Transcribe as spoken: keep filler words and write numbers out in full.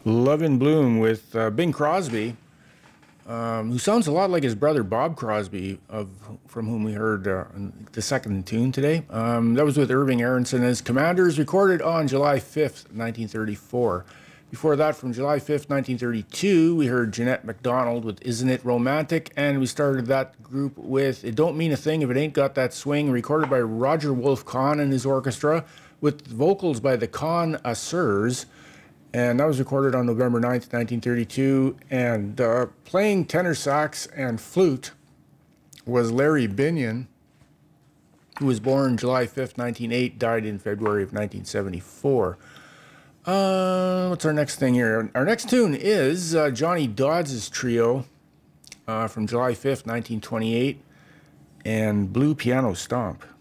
Love in Bloom with uh, Bing Crosby, um, who sounds a lot like his brother Bob Crosby, of from whom we heard uh, the second tune today. Um, that was with Irving Aronson as Commanders, recorded on July fifth, nineteen thirty-four. Before that, from July fifth, nineteen thirty-two, we heard Jeanette MacDonald with Isn't It Romantic, and we started that group with It Don't Mean a Thing If It Ain't Got That Swing, recorded by Roger Wolf Kahn and his orchestra, with vocals by the Connoisseurs. And that was recorded on November ninth, nineteen thirty-two. And uh, playing tenor sax and flute was Larry Binion, who was born July fifth, nineteen oh eight, died in February of nineteen seventy-four. Uh, what's our next thing here? Our next tune is uh, Johnny Dodds' trio uh, from July fifth, nineteen twenty-eight, and Blue Piano Stomp.